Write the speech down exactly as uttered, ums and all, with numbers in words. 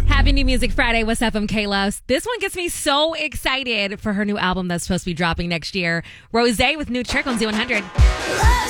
Happy New Music Friday. What's up? I'm Kayla. This one gets me so excited for her new album that's supposed to be dropping next year. Rosé with New Trick on Z one hundred.